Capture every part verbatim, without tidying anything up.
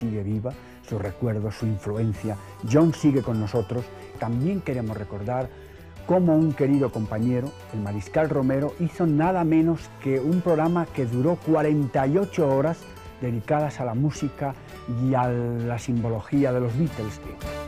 sigue viva, su recuerdo, su influencia. John sigue con nosotros. También queremos recordar cómo un querido compañero, el Mariscal Romero, hizo nada menos que un programa que duró cuarenta y ocho horas dedicadas a la música y a la simbología de los Beatles.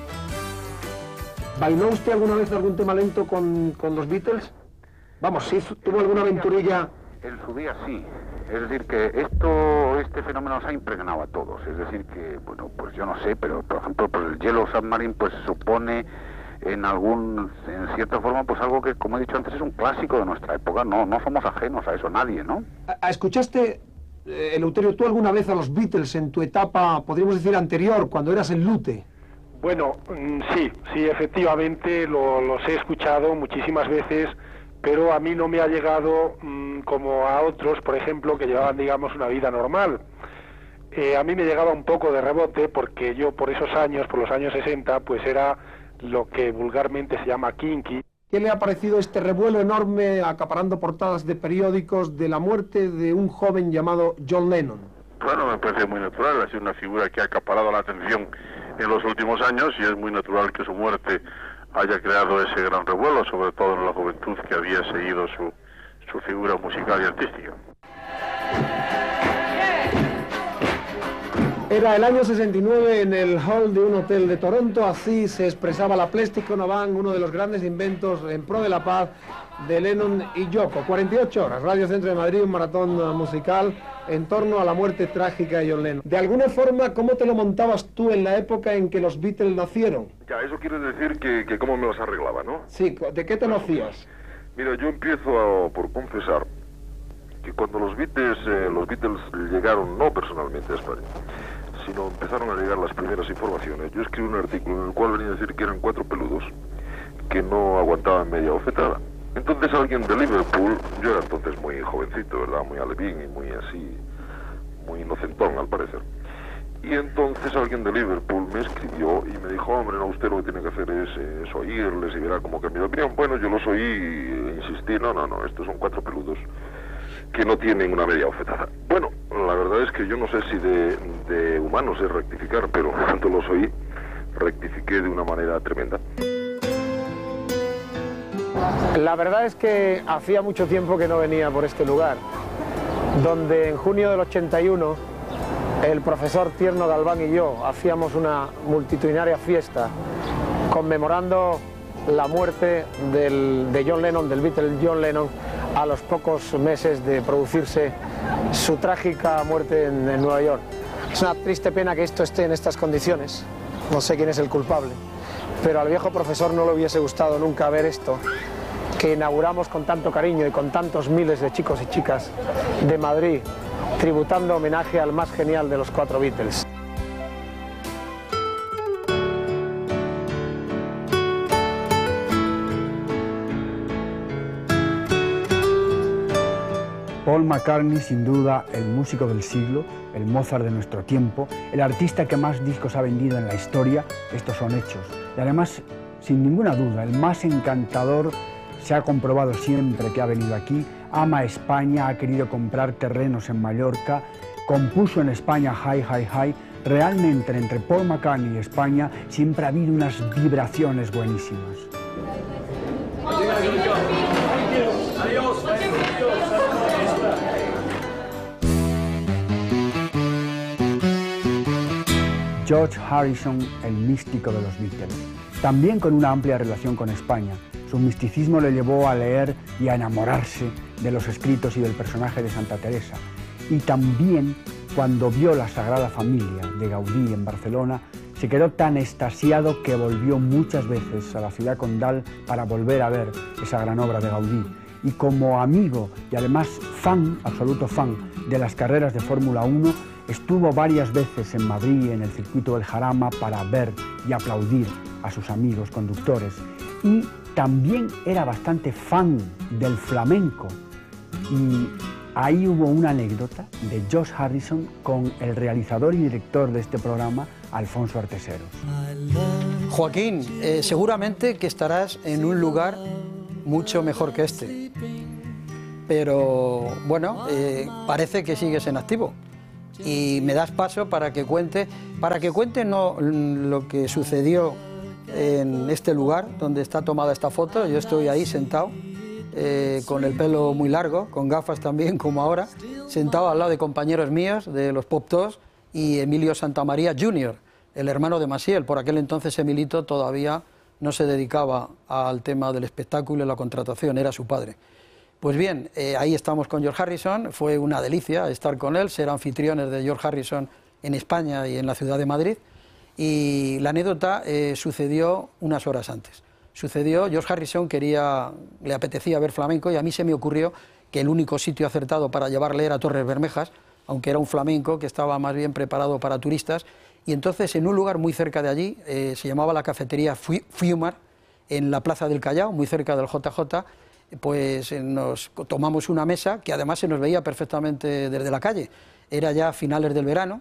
¿Bailó usted alguna vez algún tema lento con, con los Beatles? Vamos, ¿sí tuvo alguna aventurilla? En su día sí. Es decir, que esto, este fenómeno nos ha impregnado a todos. Es decir, que, bueno, pues yo no sé, pero por ejemplo, pues el Yellow Submarine pues supone en algún, en cierta forma, pues algo que, como he dicho antes, es un clásico de nuestra época. No, no somos ajenos a eso, nadie, ¿no? ¿Escuchaste, eh, Eleuterio, tú alguna vez a los Beatles en tu etapa, podríamos decir, anterior, cuando eras el Lute? Bueno, sí, sí, efectivamente lo, los he escuchado muchísimas veces, pero a mí no me ha llegado mmm, como a otros, por ejemplo, que llevaban, digamos, una vida normal. Eh, a mí me llegaba un poco de rebote porque yo por esos años, por los años sesenta, pues era lo que vulgarmente se llama kinky. ¿Qué le ha parecido este revuelo enorme, acaparando portadas de periódicos, de la muerte de un joven llamado John Lennon? Bueno, me parece muy natural, ha sido una figura que ha acaparado la atención en los últimos años y es muy natural que su muerte haya creado ese gran revuelo, sobre todo en la juventud que había seguido su, su figura musical y artística. Era el año sesenta y nueve en el hall de un hotel de Toronto, así se expresaba la Pléstico Nován, uno de los grandes inventos en pro de la paz de Lennon y Yoko. cuarenta y ocho horas, Radio Centro de Madrid, un maratón musical en torno a la muerte trágica de John Lennon. De alguna forma, ¿cómo te lo montabas tú en la época en que los Beatles nacieron? Ya, eso quiere decir que, que cómo me las arreglaba, ¿no? Sí, ¿de qué te lo hacías? Mira, yo empiezo a, por confesar que cuando los Beatles, eh, los Beatles llegaron, no personalmente a España, sino empezaron a llegar las primeras informaciones, yo escribí un artículo en el cual venía a decir que eran cuatro peludos que no aguantaban media bofetada. Entonces alguien de Liverpool, yo era entonces muy jovencito, ¿verdad? Muy alevín y muy así, muy inocentón al parecer. Y entonces alguien de Liverpool me escribió y me dijo, hombre, no, usted lo que tiene que hacer es, es oírles y verá cómo cambia de opinión. Bueno, yo los oí e insistí, no, no, no, estos son cuatro peludos que no tienen una media bofetada. Bueno, la verdad es que yo no sé si de, de humanos es rectificar, pero cuando los oí, rectifiqué de una manera tremenda. La verdad es que hacía mucho tiempo que no venía por este lugar, donde en junio del ochenta y uno el profesor Tierno Galván y yo hacíamos una multitudinaria fiesta conmemorando la muerte del, de John Lennon, del Beatle John Lennon, a los pocos meses de producirse su trágica muerte en, en Nueva York. Es una triste pena que esto esté en estas condiciones, no sé quién es el culpable, pero al viejo profesor no le hubiese gustado nunca ver esto, que inauguramos con tanto cariño y con tantos miles de chicos y chicas de Madrid, tributando homenaje al más genial de los cuatro Beatles. Paul McCartney, sin duda, el músico del siglo, el Mozart de nuestro tiempo, el artista que más discos ha vendido en la historia, estos son hechos. Y además, sin ninguna duda, el más encantador, se ha comprobado siempre que ha venido aquí, ama España, ha querido comprar terrenos en Mallorca, compuso en España Hi, Hi, Hi. Realmente entre Paul McCartney y España siempre ha habido unas vibraciones buenísimas. Adiós. George Harrison, el místico de los Beatles, también con una amplia relación con España. Su misticismo le llevó a leer y a enamorarse de los escritos y del personaje de Santa Teresa. Y también, cuando vio la Sagrada Familia de Gaudí en Barcelona, se quedó tan extasiado que volvió muchas veces a la ciudad condal para volver a ver esa gran obra de Gaudí. Y como amigo y además fan, absoluto fan, de las carreras de Fórmula uno, estuvo varias veces en Madrid, en el circuito del Jarama, para ver y aplaudir a sus amigos conductores. Y también era bastante fan del flamenco. Y ahí hubo una anécdota de George Harrison con el realizador y director de este programa, Alfonso Arteseros. Joaquín, eh, seguramente que estarás en un lugar mucho mejor que este. Pero, bueno, eh, parece que sigues en activo. y me das paso para que cuente, para que cuente no lo que sucedió en este lugar donde está tomada esta foto. Yo estoy ahí sentado, eh, con el pelo muy largo, con gafas también como ahora, sentado al lado de compañeros míos de los Pop Toss y Emilio Santamaría junior, el hermano de Maciel. Por aquel entonces Emilito todavía no se dedicaba al tema del espectáculo y la contratación, era su padre. Pues bien, eh, ahí estamos con George Harrison, fue una delicia estar con él, ser anfitriones de George Harrison en España y en la ciudad de Madrid, y la anécdota eh, sucedió unas horas antes. Sucedió, George Harrison quería, le apetecía ver flamenco y a mí se me ocurrió que el único sitio acertado para llevarle era Torres Bermejas, aunque era un flamenco que estaba más bien preparado para turistas, y entonces en un lugar muy cerca de allí, eh, se llamaba la cafetería Fiumar, en la Plaza del Callao, muy cerca del J J, pues nos tomamos una mesa que además se nos veía perfectamente desde la calle. Era ya a finales del verano,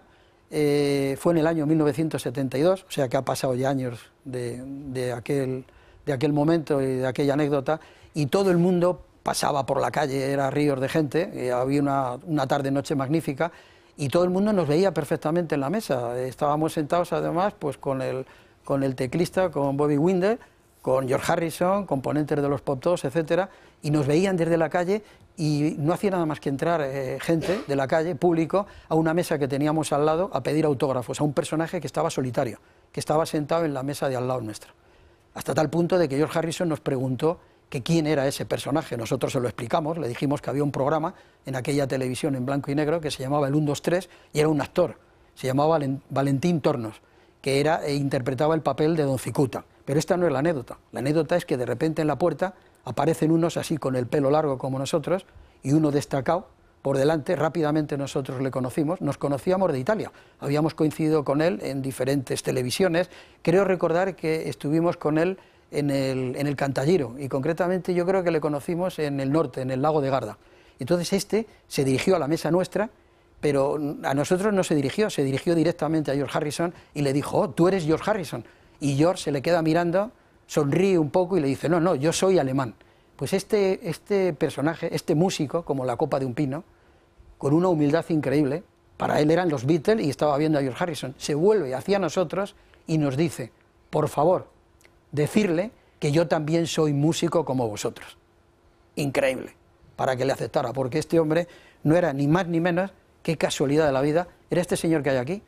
eh, fue en el año mil novecientos setenta y dos, o sea que ha pasado ya años de, de, aquel, de aquel momento y de aquella anécdota, y todo el mundo pasaba por la calle, era ríos de gente, había una, una tarde-noche magnífica, y todo el mundo nos veía perfectamente en la mesa. Estábamos sentados además pues con el, con el teclista, con Bobby Winder, con George Harrison, componentes de los Pop Toss, etcétera, y nos veían desde la calle y no hacía nada más que entrar eh, gente de la calle, público, a una mesa que teníamos al lado a pedir autógrafos, a un personaje que estaba solitario, que estaba sentado en la mesa de al lado nuestra. Hasta tal punto de que George Harrison nos preguntó que quién era ese personaje. Nosotros se lo explicamos, le dijimos que había un programa en aquella televisión en blanco y negro que se llamaba El uno dos tres y era un actor, se llamaba Valentín Tornos, que era e interpretaba el papel de Don Cicuta. Pero esta no es la anécdota. La anécdota es que de repente en la puerta aparecen unos así con el pelo largo como nosotros y uno destacado por delante. Rápidamente nosotros le conocimos, nos conocíamos de Italia, habíamos coincidido con él en diferentes televisiones. Creo recordar que estuvimos con él en el, en el Cantalliro y concretamente yo creo que le conocimos en el norte, en el lago de Garda. Entonces este se dirigió a la mesa nuestra, pero a nosotros no se dirigió, se dirigió directamente a George Harrison y le dijo: oh, tú eres George Harrison. Y George se le queda mirando, sonríe un poco y le dice: no, no, yo soy alemán. Pues este, este personaje, este músico, como la copa de un pino, con una humildad increíble, para él eran los Beatles y estaba viendo a George Harrison, se vuelve hacia nosotros y nos dice: por favor, decirle que yo también soy músico como vosotros. Increíble, para que le aceptara, porque este hombre no era ni más ni menos, qué casualidad de la vida, era este señor que hay aquí.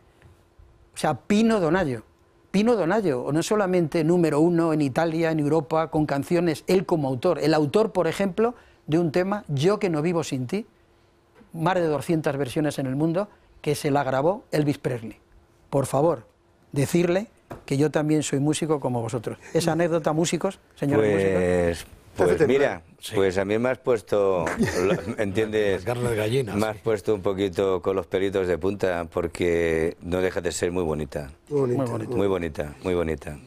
O sea, Pino Donaggio. Pino Donaggio, no solamente número uno en Italia, en Europa, con canciones, él como autor. El autor, por ejemplo, de un tema, Yo que no vivo sin ti, más de doscientas versiones en el mundo, que se la grabó Elvis Presley. Por favor, decirle que yo también soy músico como vosotros. Esa anécdota, músicos, señores pues, músicos. Pues mira, sí. Pues a mí me has puesto, ¿entiendes? Carne de gallinas. Me has puesto un poquito con los pelitos de punta porque no deja de ser muy bonita. Muy bonita. Muy bonita, muy bonita. Muy bonita.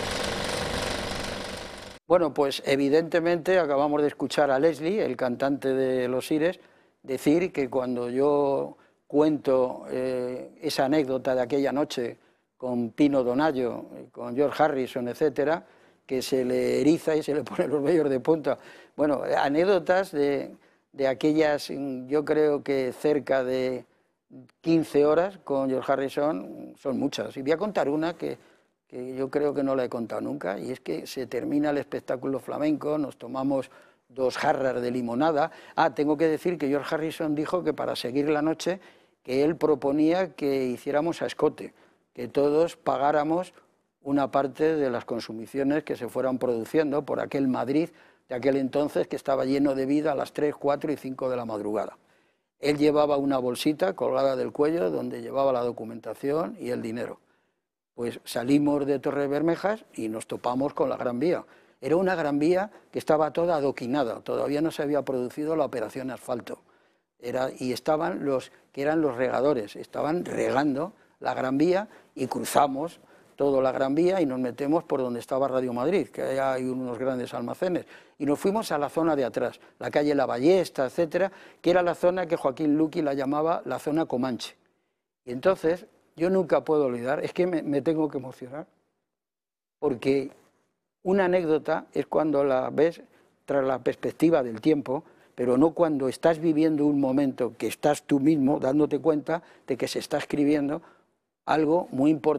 Bueno, pues evidentemente acabamos de escuchar a Leslie, el cantante de Los Ires, decir que cuando yo cuento eh, esa anécdota de aquella noche con Pino Donaggio, con George Harrison, etcétera, que se le eriza y se le pone los vellos de punta. Bueno, anécdotas de, de aquellas, yo creo que cerca de quince horas con George Harrison, son muchas. Y voy a contar una que, que yo creo que no la he contado nunca, y es que se termina el espectáculo flamenco, nos tomamos dos jarras de limonada. Ah, tengo que decir que George Harrison dijo que para seguir la noche, que él proponía que hiciéramos a escote, que todos pagáramos una parte de las consumiciones que se fueran produciendo por aquel Madrid de aquel entonces que estaba lleno de vida a las tres, cuatro y cinco de la madrugada. Él llevaba una bolsita colgada del cuello donde llevaba la documentación y el dinero. Pues salimos de Torres Bermejas y nos topamos con la Gran Vía. Era una Gran Vía que estaba toda adoquinada, todavía no se había producido la operación asfalto. Era, y estaban los que eran los regadores, estaban regando la Gran Vía y cruzamos toda la Gran Vía y nos metemos por donde estaba Radio Madrid, que allá hay unos grandes almacenes, y nos fuimos a la zona de atrás, la calle La Ballesta, etcétera, que era la zona que Joaquín Luqui la llamaba la zona Comanche. Y entonces, yo nunca puedo olvidar, es que me, me tengo que emocionar, porque una anécdota es cuando la ves tras la perspectiva del tiempo, pero no cuando estás viviendo un momento que estás tú mismo dándote cuenta de que se está escribiendo algo muy importante.